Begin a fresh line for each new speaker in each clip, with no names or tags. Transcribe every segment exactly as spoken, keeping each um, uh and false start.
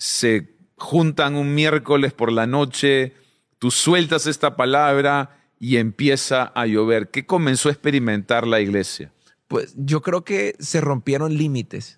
se juntan un miércoles por la noche, tú sueltas esta palabra y empieza a llover. ¿Qué comenzó a experimentar la iglesia?
Pues yo creo que se rompieron límites.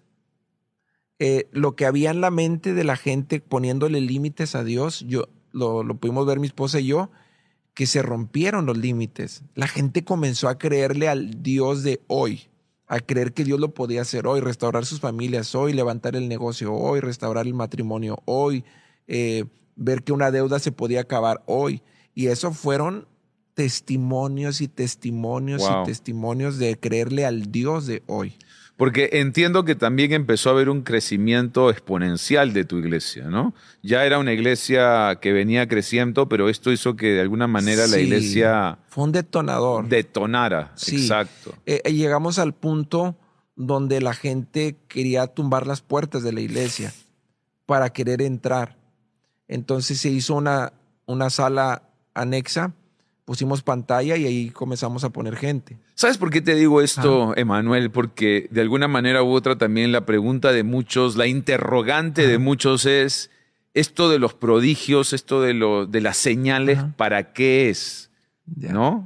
Eh, lo que había en la mente de la gente poniéndole límites a Dios, yo, lo, lo pudimos ver mi esposa y yo, que se rompieron los límites. La gente comenzó a creerle al Dios de hoy, a creer que Dios lo podía hacer hoy, restaurar sus familias hoy, levantar el negocio hoy, restaurar el matrimonio hoy, eh, ver que una deuda se podía acabar hoy. Y eso fueron testimonios y testimonios
Wow.
y testimonios de creerle al Dios de hoy.
Porque entiendo que también empezó a haber un crecimiento exponencial de tu iglesia, ¿no? Ya era una iglesia que venía creciendo, pero esto hizo que de alguna manera
Sí,
la iglesia
fue un detonador.
detonara.
Sí.
Exacto.
Eh, eh, llegamos al punto donde la gente quería tumbar las puertas de la iglesia para querer entrar. Entonces se hizo una, una sala anexa, pusimos pantalla y ahí comenzamos a poner gente.
¿Sabes por qué te digo esto, ah. Emanuel? Porque de alguna manera u otra también la pregunta de muchos, la interrogante ah. de muchos es, esto de los prodigios, esto de, lo, de las señales, ah. ¿para qué es? Yeah. ¿No?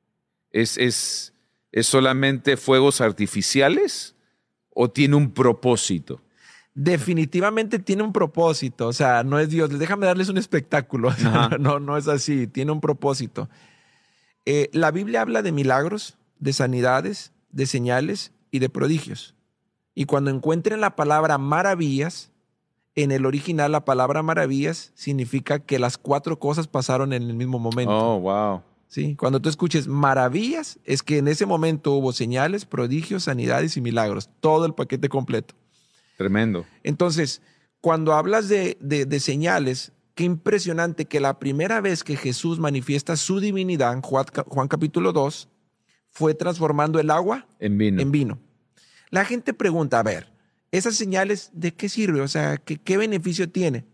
¿Es, es, ¿Es solamente fuegos artificiales o tiene un propósito?
Definitivamente tiene un propósito. O sea, no es Dios, déjame darles un espectáculo. No, no es así, tiene un propósito. Eh, la Biblia habla de milagros, de sanidades, de señales y de prodigios. Y cuando encuentren la palabra maravillas, en el original la palabra maravillas significa que las cuatro cosas pasaron en el mismo momento.
Oh, wow.
¿Sí? Cuando tú escuches maravillas, es que en ese momento hubo señales, prodigios, sanidades y milagros. Todo el paquete completo.
Tremendo.
Entonces, cuando hablas de, de, de señales, qué impresionante que la primera vez que Jesús manifiesta su divinidad, en Juan, Juan capítulo dos, fue transformando el agua
en vino.
en vino. La gente pregunta, a ver, ¿esas señales de qué sirve? O sea, ¿qué, qué beneficio tiene?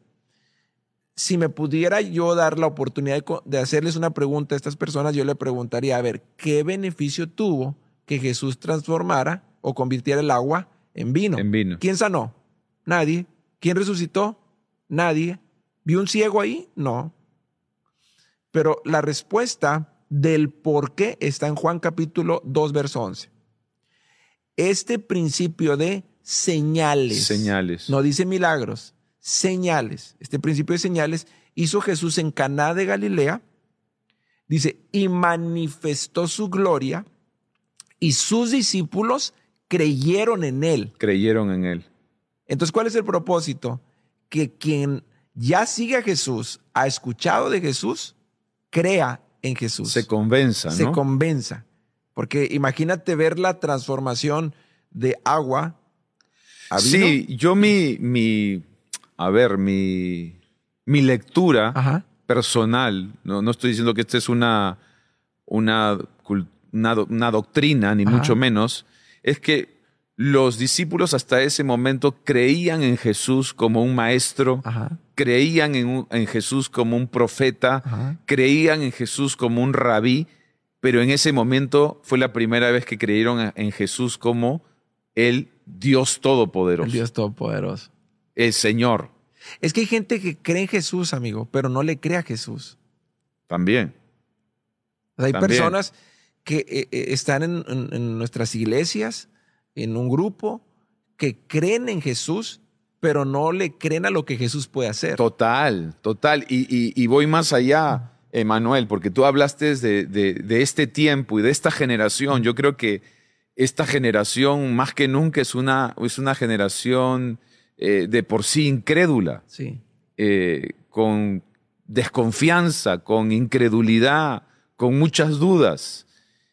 Si me pudiera yo dar la oportunidad de, de hacerles una pregunta a estas personas, yo le preguntaría, a ver, ¿qué beneficio tuvo que Jesús transformara o convirtiera el agua en vino?
En vino.
¿Quién sanó? Nadie. ¿Quién resucitó? Nadie. ¿Vio un ciego ahí? No. Pero la respuesta del por qué está en Juan capítulo dos, verso once. Este principio de señales.
Señales.
No dice milagros. Señales. Este principio de señales hizo Jesús en Caná de Galilea. Dice, y manifestó su gloria y sus discípulos creyeron en él.
Creyeron en él.
Entonces, ¿cuál es el propósito? Que quien ya sigue a Jesús, ha escuchado de Jesús, crea en Jesús.
Se convenza, ¿no?
Se convenza. Porque imagínate ver la transformación de agua a vino.
Sí, yo mi, mi a ver, mi, mi lectura Ajá. personal, no, no estoy diciendo que esta es una, una, una, una doctrina, ni Ajá. mucho menos, es que los discípulos hasta ese momento creían en Jesús como un maestro, Ajá. creían en, un, en Jesús como un profeta, Ajá. creían en Jesús como un rabí, pero en ese momento fue la primera vez que creyeron en Jesús como el Dios Todopoderoso.
El Dios Todopoderoso.
El Señor.
Es que hay gente que cree en Jesús, amigo, pero no le cree a Jesús.
También.
O sea, hay
También.
personas que eh, están en, en, en nuestras iglesias, en un grupo, que creen en Jesús, pero no le creen a lo que Jesús puede hacer.
Total, total. Y, y, y voy más allá, Emanuel, porque tú hablaste de, de, de este tiempo y de esta generación. Yo creo que esta generación, más que nunca, es una, es una generación eh, de por sí incrédula.
Sí.
Eh, con desconfianza, con incredulidad, con muchas dudas.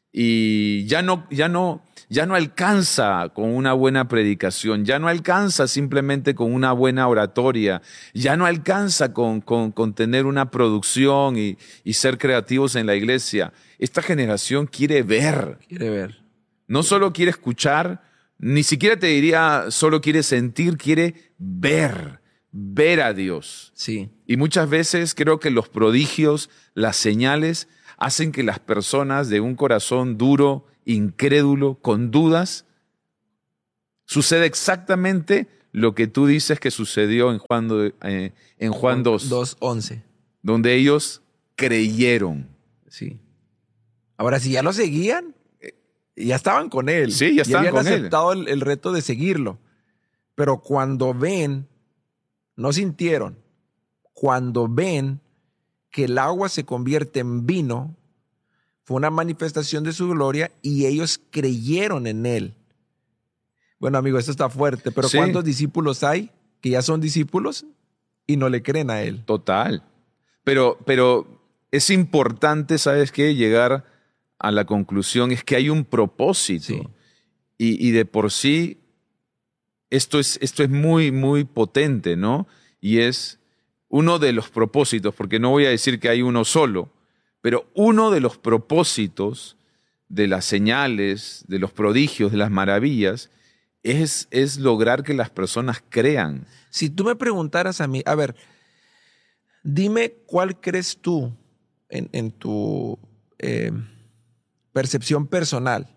Y ya no, ya no, ya no alcanza con una buena predicación, ya no alcanza simplemente con una buena oratoria, ya no alcanza con, con, con tener una producción y, y ser creativos en la iglesia. Esta generación quiere ver.
Quiere ver.
No solo quiere escuchar, ni siquiera te diría solo quiere sentir, quiere ver, ver a Dios.
Sí.
Y muchas veces creo que los prodigios, las señales, hacen que las personas de un corazón duro, incrédulo, con dudas, sucede exactamente lo que tú dices que sucedió en Juan, do- eh, en Juan dos,
dos once.
donde ellos creyeron.
Sí. Ahora, si ya lo seguían, eh, ya estaban con él.
Sí, ya estaban
habían
con él.
aceptado el, el reto de seguirlo. Pero cuando ven, no sintieron, cuando ven que el agua se convierte en vino, fue una manifestación de su gloria y ellos creyeron en él. Bueno, amigo, esto está fuerte, pero
Sí.
¿cuántos discípulos hay que ya son discípulos y no le creen a él?
Total. Pero, pero es importante, ¿sabes qué? Llegar a la conclusión es que hay un propósito.
Sí.
Y, y de por sí, esto es, esto es muy, muy potente, ¿no? Y es uno de los propósitos, porque no voy a decir que hay uno solo, pero uno de los propósitos de las señales, de los prodigios, de las maravillas, es, es lograr que las personas crean.
Si tú me preguntaras a mí, a ver, dime cuál crees tú en, en tu eh, percepción personal.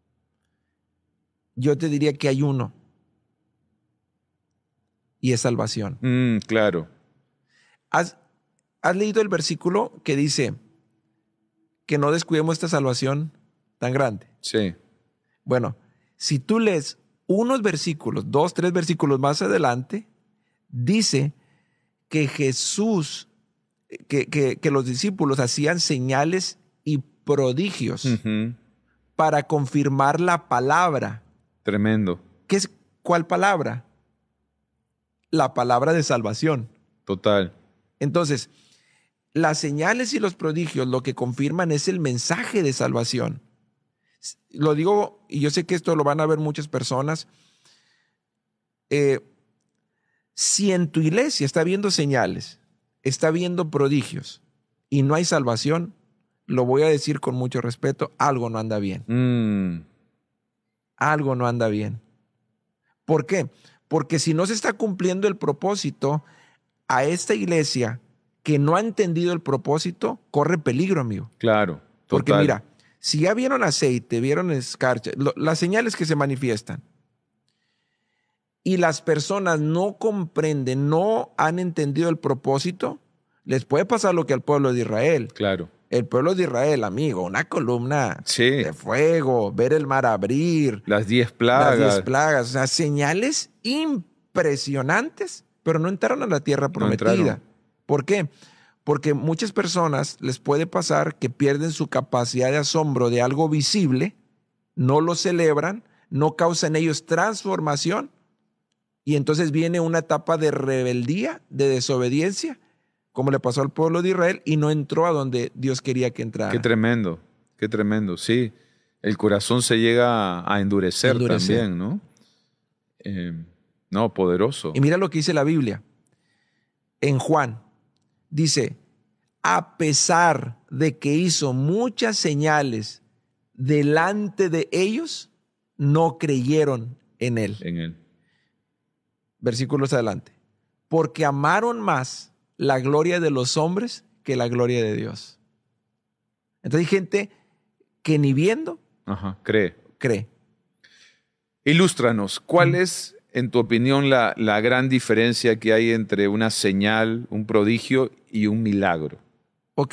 Yo te diría que hay uno y es salvación.
Mm, claro.
¿Has, has leído el versículo que dice que no descuidemos esta salvación tan grande?
Sí.
Bueno, si tú lees unos versículos, dos, tres versículos más adelante, dice que Jesús, que, que, que los discípulos hacían señales y prodigios
Ujú.
para confirmar la palabra.
Tremendo.
¿Qué es cuál palabra? La palabra de salvación.
Total.
Entonces, las señales y los prodigios lo que confirman es el mensaje de salvación. Lo digo, y yo sé que esto lo van a ver muchas personas. Eh, si en tu iglesia está viendo señales, está viendo prodigios y no hay salvación, lo voy a decir con mucho respeto, algo no anda bien.
Mm,
Algo no anda bien. ¿Por qué? Porque si no se está cumpliendo el propósito, a esta iglesia que no ha entendido el propósito, corre peligro, amigo.
claro. Total.
Porque mira, si ya vieron aceite, vieron escarcha, lo, las señales que se manifiestan, y las personas no comprenden, no han entendido el propósito, les puede pasar lo que al pueblo de Israel.
Claro.
El pueblo de Israel, amigo, una columna
Sí.
de fuego, ver el mar abrir,
Las diez plagas.
las diez plagas, o sea, señales impresionantes, pero no entraron a la tierra prometida.
entraron.
¿Por qué? Porque muchas personas les puede pasar que pierden su capacidad de asombro de algo visible, no lo celebran, no causa en ellos transformación, y entonces viene una etapa de rebeldía, de desobediencia, como le pasó al pueblo de Israel, y no entró a donde Dios quería que entrara.
Qué tremendo, qué tremendo. Sí, el corazón se llega a endurecer,
Endurecer.
también, ¿no? Eh, no, poderoso.
Y mira lo que dice la Biblia. En Juan, dice, a pesar de que hizo muchas señales delante de ellos, no creyeron en él.
En él.
Versículos adelante. Porque amaron más la gloria de los hombres que la gloria de Dios. Entonces hay gente que ni viendo
Ajá, cree.
cree.
Ilústranos, ¿cuál es, en tu opinión, la, la gran diferencia que hay entre una señal, un prodigio y un milagro?
Ok.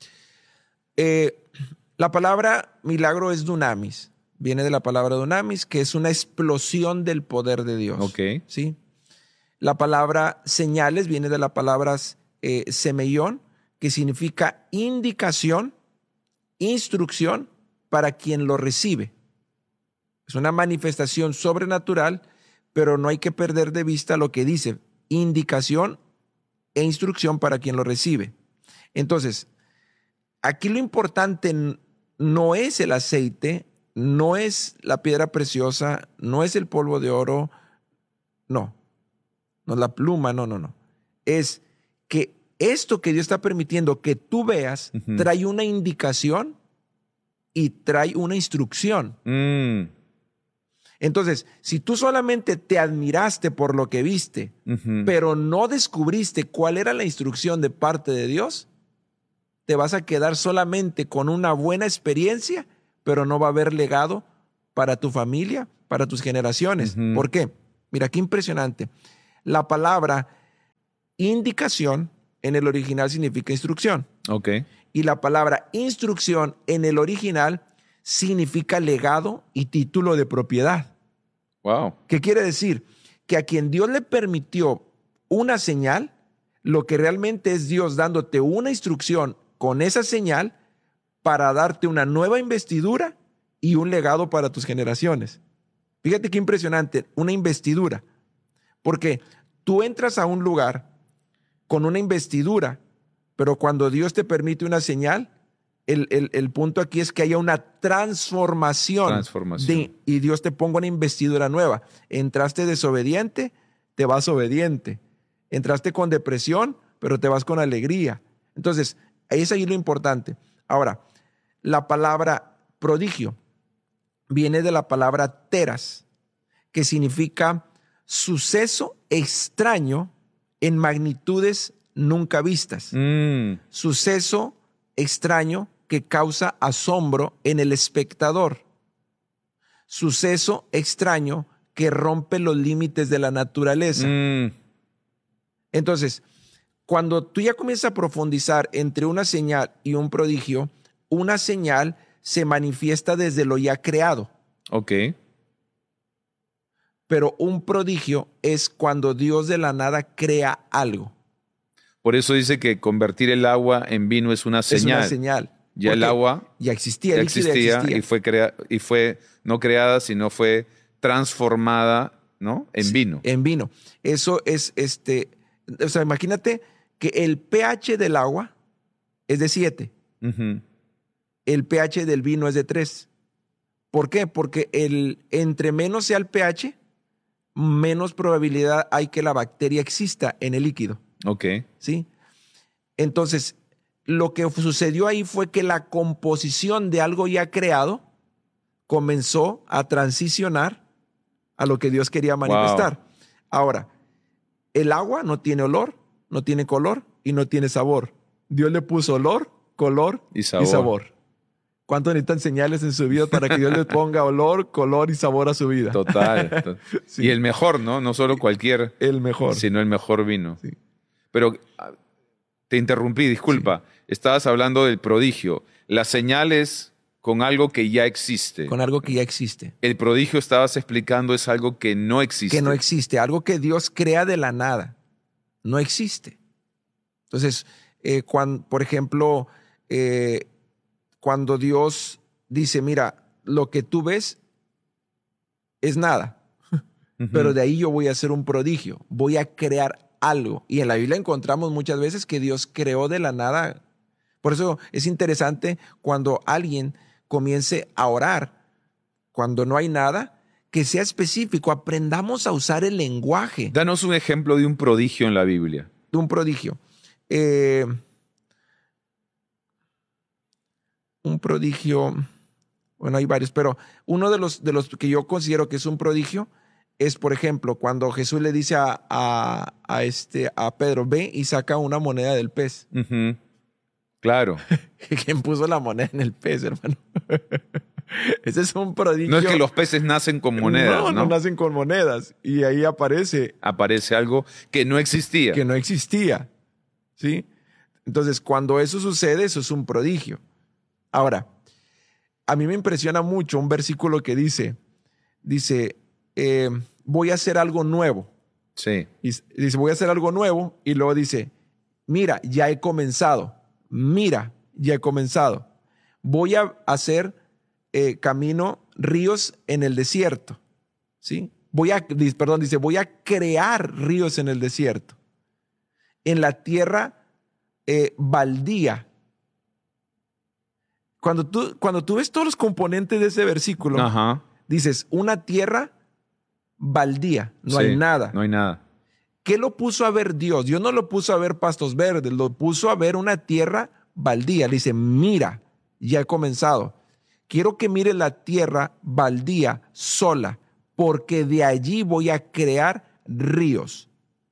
Eh, la palabra milagro es dunamis. Viene de la palabra dunamis, que es una explosión del poder de Dios.
Ok.
¿Sí? La palabra señales viene de la palabra eh, semeión, que significa indicación, instrucción para quien lo recibe. Es una manifestación sobrenatural, pero no hay que perder de vista lo que dice, indicación e instrucción para quien lo recibe. Entonces, aquí lo importante no es el aceite, no es la piedra preciosa, no es el polvo de oro, no. No es la pluma, no, no, no. Es que esto que Dios está permitiendo que tú veas, uh-huh, trae una indicación y trae una instrucción.
Mm.
Entonces, si tú solamente te admiraste por lo que viste, uh-huh, pero no descubriste cuál era la instrucción de parte de Dios, te vas a quedar solamente con una buena experiencia, pero no va a haber legado para tu familia, para tus generaciones. Uh-huh. ¿Por qué? Mira, qué impresionante. La palabra indicación en el original significa instrucción.
Ok.
Y la palabra instrucción en el original significa legado y título de propiedad.
Wow.
¿Qué quiere decir? Que a quien Dios le permitió una señal, lo que realmente es Dios dándote una instrucción con esa señal para darte una nueva investidura y un legado para tus generaciones. Fíjate qué impresionante, una investidura. Porque tú entras a un lugar con una investidura, pero cuando Dios te permite una señal, el, el, el punto aquí es que haya una transformación.
Transformación.
De, y Dios te ponga una investidura nueva. Entraste desobediente, te vas obediente. Entraste con depresión, pero te vas con alegría. Entonces, es ahí lo importante. Ahora, la palabra prodigio viene de la palabra teras, que significa suceso extraño en magnitudes nunca vistas.
Mm.
Suceso extraño que causa asombro en el espectador. Suceso extraño que rompe los límites de la naturaleza.
Mm.
Entonces, cuando tú ya comienzas a profundizar entre una señal y un prodigio, una señal se manifiesta desde lo ya creado.
Ok.
Pero un prodigio es cuando Dios de la nada crea algo.
Por eso dice que convertir el agua en vino es una señal.
Es una señal.
Ya el agua
ya existía,
ya
el líquido
existía,
ya existía.
Y, fue crea y fue no creada, sino fue transformada, ¿no? En
Sí,
vino.
En vino. Eso es, este, o sea, imagínate que el pH del agua es de siete.
Uh-huh.
El pH del vino es de tres. ¿Por qué? Porque el, entre menos sea el pH, menos probabilidad hay que la bacteria exista en el líquido.
Ok.
¿Sí? Entonces, lo que sucedió ahí fue que la composición de algo ya creado comenzó a transicionar a lo que Dios quería manifestar. Wow. Ahora, el agua no tiene olor, no tiene color y no tiene sabor. Dios le puso olor, color
y sabor.
Y sabor. ¿Cuánto necesitan señales en su vida para que Dios les ponga olor, color y sabor a su vida?
Total. Sí. Y el mejor, ¿no? No solo cualquier.
El mejor.
Sino el mejor vino.
Sí.
Pero te interrumpí, disculpa. Sí. Estabas hablando del prodigio. Las señales con algo que ya existe.
Con algo que ya existe.
El prodigio, estabas explicando, es algo que no existe.
Que no existe. Algo que Dios crea de la nada. No existe. Entonces, eh, cuando, por ejemplo, eh, cuando Dios dice, mira, lo que tú ves es nada. Uh-huh. Pero de ahí yo voy a hacer un prodigio. Voy a crear algo. Y en la Biblia encontramos muchas veces que Dios creó de la nada. Por eso es interesante cuando alguien comience a orar, cuando no hay nada, que sea específico. Aprendamos a usar el lenguaje.
Danos un ejemplo de un prodigio en la Biblia.
De un prodigio. Eh, un prodigio, bueno, hay varios, pero uno de los, de los que yo considero que es un prodigio es, por ejemplo, cuando Jesús le dice a, a, a, este, a Pedro, ve y saca una moneda del pez.
Uh-huh. Claro.
¿Quién puso la moneda en el pez, hermano? Ese es un prodigio.
No es que los peces nacen con monedas, ¿no?
No, no nacen con monedas. Y ahí aparece.
Aparece algo que no existía.
Que no existía. ¿Sí? Entonces, cuando eso sucede, eso es un prodigio. Ahora, a mí me impresiona mucho un versículo que dice, dice, eh, voy a hacer algo nuevo.
Sí.
Y dice, voy a hacer algo nuevo. Y luego dice, mira, ya he comenzado. Mira, ya he comenzado. Voy a hacer eh, camino, ríos en el desierto. ¿Sí? Voy a, perdón, dice, voy a crear ríos en el desierto. En la tierra eh, baldía. Cuando tú, cuando tú ves todos los componentes de ese versículo,
ajá,
dices, una tierra baldía, no
sí,
hay nada.
No hay nada.
¿Qué lo puso a ver Dios? Dios no lo puso a ver pastos verdes, lo puso a ver una tierra baldía. Le dice, mira, ya he comenzado. Quiero que mires la tierra baldía, sola, porque de allí voy a crear ríos.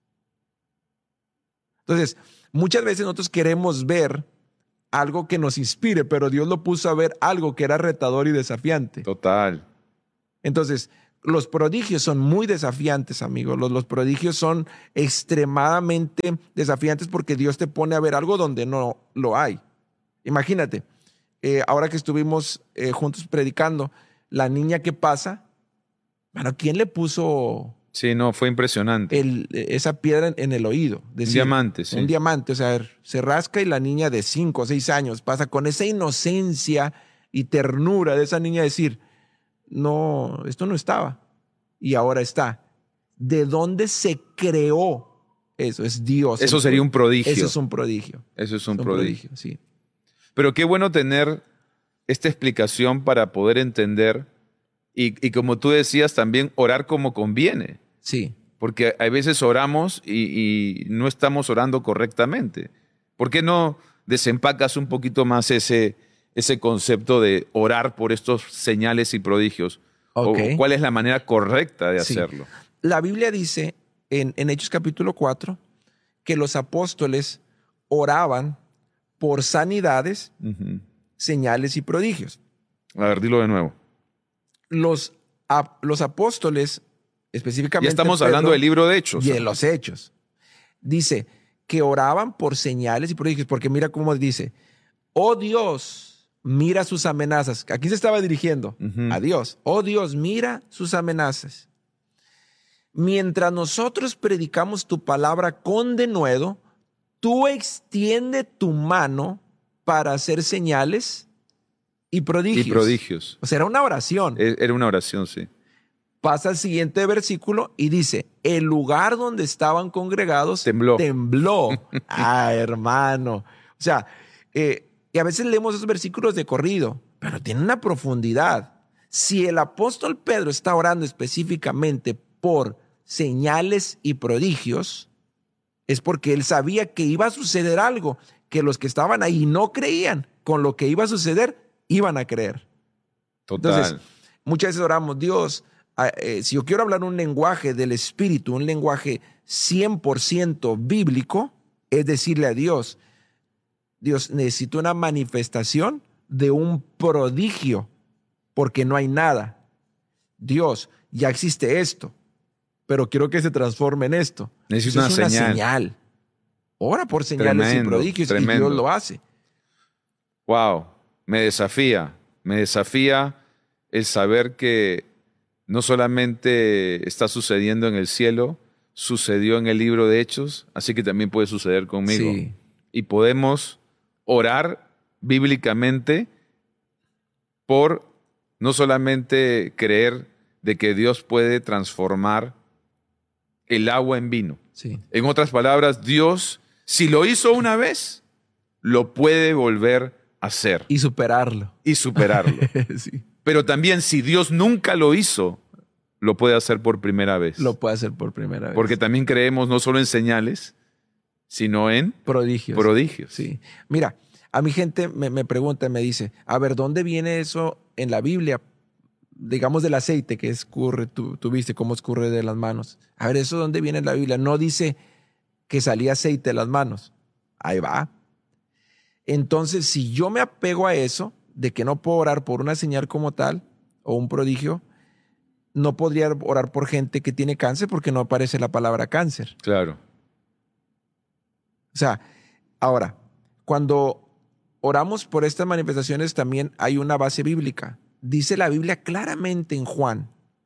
Entonces, muchas veces nosotros queremos ver algo que nos inspire, pero Dios lo puso a ver algo que era retador y desafiante.
Total.
Entonces, los prodigios son muy desafiantes, amigos. Los, los prodigios son extremadamente desafiantes porque Dios te pone a ver algo donde no lo hay. Imagínate, eh, ahora que estuvimos eh, juntos predicando, la niña que pasa, bueno, ¿quién le puso?
Sí, no, fue impresionante.
El, esa piedra en, en el oído.
Decir, un diamante, sí.
Un diamante, o sea, se rasca y la niña de cinco o seis años pasa con esa inocencia y ternura de esa niña decir, no, esto no estaba y ahora está. ¿De dónde se creó eso? Es Dios.
Eso sería un prodigio.
Eso es un prodigio.
Eso es un,
es un
prodigio.
prodigio, sí.
Pero qué bueno tener esta explicación para poder entender y, y como tú decías, también orar como conviene.
Sí.
Porque a veces oramos y, y no estamos orando correctamente. ¿Por qué no desempacas un poquito más ese, ese concepto de orar por estos señales y prodigios?
Okay.
¿O cuál es la manera correcta de
sí.
hacerlo?
La Biblia dice en, en Hechos capítulo cuatro que los apóstoles oraban por sanidades, uh-huh. señales y prodigios.
A ver, dilo de nuevo.
Los, a, los apóstoles, específicamente
ya estamos
Pedro,
hablando del libro de Hechos.
Y de los Hechos. Dice que oraban por señales y prodigios, porque mira cómo dice, oh Dios, mira sus amenazas. ¿A quién se estaba dirigiendo? Uh-huh. A Dios. Oh Dios, mira sus amenazas. Mientras nosotros predicamos tu palabra con denuedo, tú extiende tu mano para hacer señales y prodigios.
Y prodigios.
O sea, era una oración.
Era una oración, sí.
Pasa al siguiente versículo y dice, el lugar donde estaban congregados
tembló.
tembló. Ah, hermano. O sea, eh, y a veces leemos esos versículos de corrido, pero tienen una profundidad. Si el apóstol Pedro está orando específicamente por señales y prodigios, es porque él sabía que iba a suceder algo, que los que estaban ahí no creían, con lo que iba a suceder, iban a creer.
Total.
Entonces, muchas veces oramos, Dios, eh, si yo quiero hablar un lenguaje del Espíritu, un lenguaje cien por ciento bíblico, es decirle a Dios, Dios, necesito una manifestación de un prodigio, porque no hay nada. Dios, ya existe esto, pero quiero que se transforme en esto.
Necesito una,
es una
señal.
señal. Ora por señales
tremendo,
y prodigios
tremendo.
y Dios lo hace.
Wow, me desafía, me desafía el saber que no solamente está sucediendo en el cielo, sucedió en el libro de Hechos, así que también puede suceder conmigo.
Sí.
Y podemos orar bíblicamente por no solamente creer de que Dios puede transformar el agua en vino.
Sí.
En otras palabras, Dios, si lo hizo una vez, lo puede volver a hacer.
Y superarlo.
Y superarlo.
Sí.
Pero también si Dios nunca lo hizo, lo puede hacer por primera vez.
Lo puede hacer por primera vez.
Porque también creemos no solo en señales, sino en
prodigios.
prodigios.
Sí. Mira, a mi gente me, me pregunta, me dice, a ver, ¿dónde viene eso en la Biblia? Digamos del aceite que escurre, tú, tú viste cómo escurre de las manos. A ver, ¿eso dónde viene en la Biblia? No dice que salía aceite de las manos. Ahí va. Entonces, si yo me apego a eso, de que no puedo orar por una señal como tal o un prodigio, no podría orar por gente que tiene cáncer porque no aparece la palabra cáncer.
Claro.
O sea, ahora, cuando oramos por estas manifestaciones también hay una base bíblica. Dice la Biblia claramente en Juan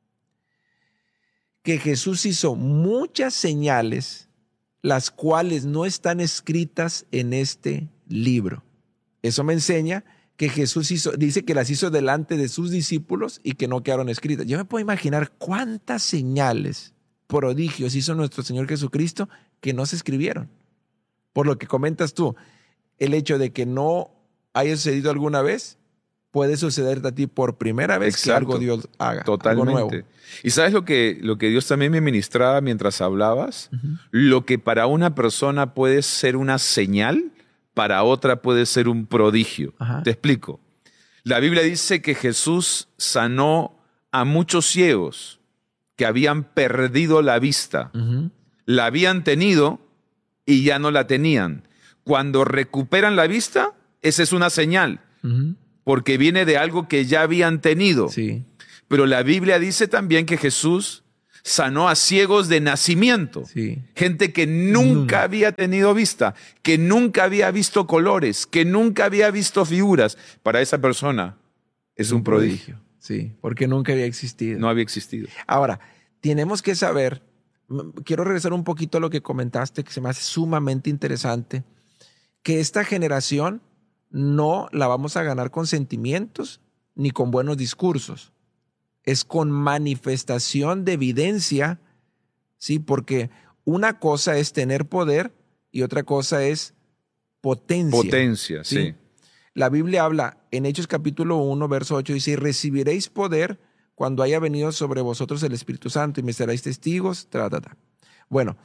que Jesús hizo muchas señales, las cuales no están escritas en este libro. Eso me enseña que Jesús hizo, dice que las hizo delante de sus discípulos y que no quedaron escritas. Yo me puedo imaginar cuántas señales, prodigios hizo nuestro Señor Jesucristo que no se escribieron. Por lo que comentas tú, el hecho de que no haya sucedido alguna vez, puede suceder a ti por primera vez. Exacto. Que algo Dios haga.
Totalmente.
Algo nuevo.
Y ¿sabes lo que, lo que Dios también me ministraba mientras hablabas? Uh-huh. Lo que para una persona puede ser una señal, para otra puede ser un prodigio. Uh-huh. Te explico. La Biblia dice que Jesús sanó a muchos ciegos que habían perdido la vista. Uh-huh. La habían tenido y ya no la tenían. Cuando recuperan la vista, esa es una señal. Uh-huh. Porque viene de algo que ya habían tenido.
Sí.
Pero la Biblia dice también que Jesús sanó a ciegos de nacimiento.
Sí.
Gente que nunca había tenido vista, que nunca había visto colores, que nunca había visto figuras. Para esa persona es un, un prodigio. prodigio.
Sí, porque nunca había existido.
No había existido.
Ahora, tenemos que saber, quiero regresar un poquito a lo que comentaste, que se me hace sumamente interesante, que esta generación no la vamos a ganar con sentimientos ni con buenos discursos. Es con manifestación de evidencia, ¿sí? Porque una cosa es tener poder y otra cosa es potencia.
Potencia, sí. sí.
La Biblia habla en Hechos capítulo uno, verso ocho, dice, y recibiréis poder cuando haya venido sobre vosotros el Espíritu Santo y me seréis testigos, tra, tra, tra. Bueno,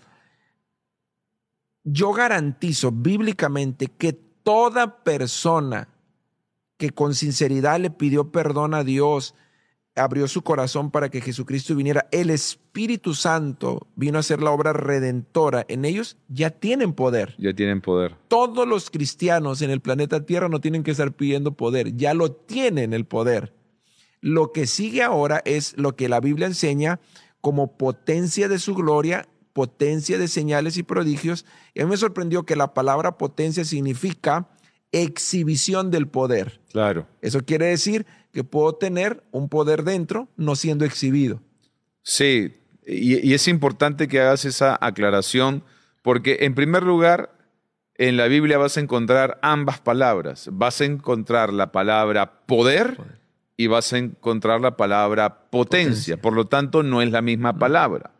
yo garantizo bíblicamente que toda persona que con sinceridad le pidió perdón a Dios, abrió su corazón para que Jesucristo viniera, el Espíritu Santo vino a hacer la obra redentora en ellos, ya tienen poder.
Ya tienen poder.
Todos los cristianos en el planeta Tierra no tienen que estar pidiendo poder, ya lo tienen el poder. Lo que sigue ahora es lo que la Biblia enseña como potencia de su gloria, potencia de señales y prodigios. Y a mí me sorprendió que la palabra potencia significa exhibición del poder.
Claro.
Eso quiere decir que puedo tener un poder dentro no siendo exhibido.
Sí, y, y es importante que hagas esa aclaración porque en primer lugar en la Biblia vas a encontrar ambas palabras. Vas a encontrar la palabra poder, poder. y vas a encontrar la palabra potencia. potencia. Por lo tanto, no es la misma palabra.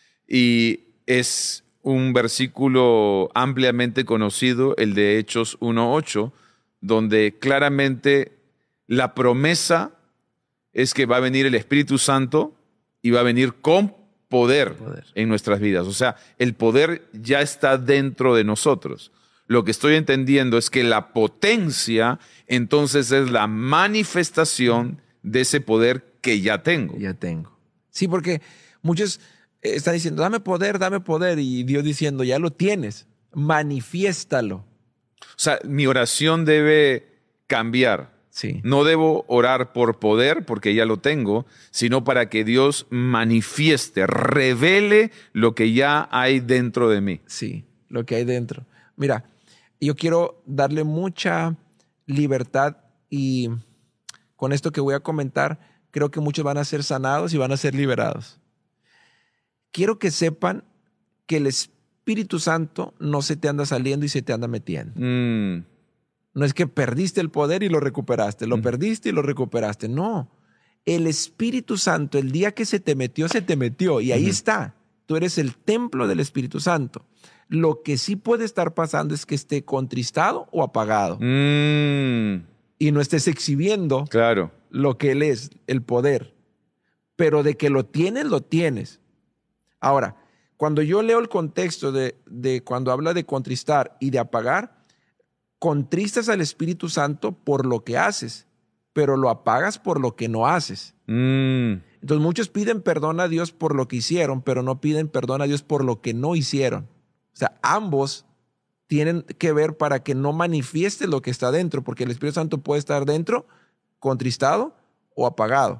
Y es un versículo ampliamente conocido, el de Hechos uno ocho, donde claramente la promesa es que va a venir el Espíritu Santo y va a venir con poder, poder en nuestras vidas. O sea, el poder ya está dentro de nosotros. Lo que estoy entendiendo es que la potencia entonces es la manifestación de ese poder que ya tengo.
Ya tengo. Sí, porque muchos están diciendo, dame poder, dame poder. Y Dios diciendo, ya lo tienes, manifiéstalo.
O sea, mi oración debe cambiar.
Sí.
No debo orar por poder, porque ya lo tengo, sino para que Dios manifieste, revele lo que ya hay dentro de mí.
Sí, lo que hay dentro. Mira, yo quiero darle mucha libertad y con esto que voy a comentar, creo que muchos van a ser sanados y van a ser liberados. Quiero que sepan que el Espíritu Santo no se te anda saliendo y se te anda metiendo.
Mm.
No es que perdiste el poder y lo recuperaste, lo mm. perdiste y lo recuperaste. No, el Espíritu Santo, el día que se te metió, se te metió y ahí mm. está. Tú eres el templo del Espíritu Santo. Lo que sí puede estar pasando es que esté contristado o apagado.
Mm.
Y no estés exhibiendo
claro.
lo que Él es, el poder. Pero de que lo tienes, lo tienes. Ahora, cuando yo leo el contexto de, de cuando habla de contristar y de apagar, contristas al Espíritu Santo por lo que haces, pero lo apagas por lo que no haces.
Mm.
Entonces muchos piden perdón a Dios por lo que hicieron, pero no piden perdón a Dios por lo que no hicieron. O sea, ambos tienen que ver para que no manifieste lo que está dentro, porque el Espíritu Santo puede estar dentro, contristado o apagado.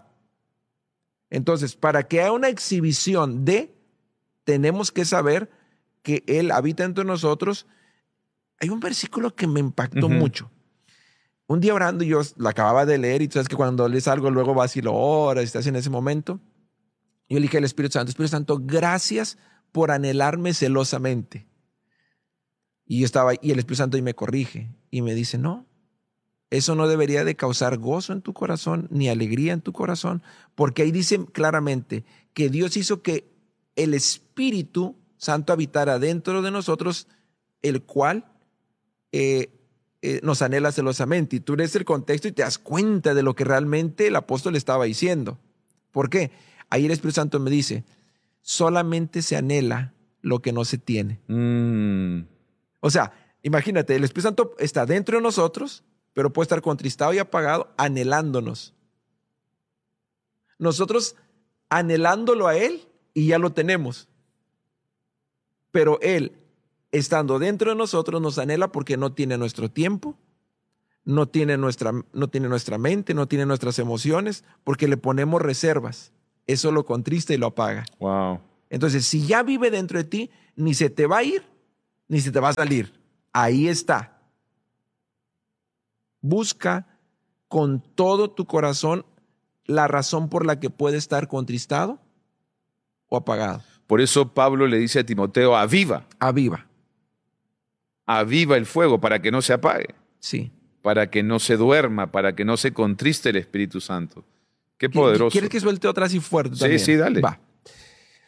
Entonces, para que haya una exhibición de, tenemos que saber que Él habita entre nosotros. Hay un versículo que me impactó uh-huh. mucho. Un día orando, yo lo acababa de leer y tú sabes que cuando lees algo luego vas y lo oras y estás en ese momento. Yo le dije al Espíritu Santo, Espíritu Santo, gracias por anhelarme celosamente. Y yo estaba y el Espíritu Santo y me corrige y me dice, no, eso no debería de causar gozo en tu corazón ni alegría en tu corazón, porque ahí dice claramente que Dios hizo que el Espíritu Santo habitara dentro de nosotros, el cual eh, eh, nos anhela celosamente. Y tú lees el contexto y te das cuenta de lo que realmente el apóstol estaba diciendo. ¿Por qué? Ahí el Espíritu Santo me dice, solamente se anhela lo que no se tiene.
Mm.
O sea, imagínate, el Espíritu Santo está dentro de nosotros, pero puede estar contristado y apagado, anhelándonos. Nosotros anhelándolo a Él y ya lo tenemos. Pero Él, estando dentro de nosotros, nos anhela porque no tiene nuestro tiempo, no tiene nuestra, no tiene nuestra mente, no tiene nuestras emociones, porque le ponemos reservas. Eso lo contrista y lo apaga.
Wow.
Entonces, si ya vive dentro de ti, ni se te va a ir, ni se te va a salir. Ahí está. Busca con todo tu corazón la razón por la que puede estar contristado o apagado.
Por eso Pablo le dice a Timoteo, aviva.
Aviva.
Aviva el fuego para que no se apague.
Sí.
Para que no se duerma, para que no se contriste el Espíritu Santo. Qué poderoso.
¿Quieres que suelte otra así fuerte
Sí,
también?
sí, dale.
Va.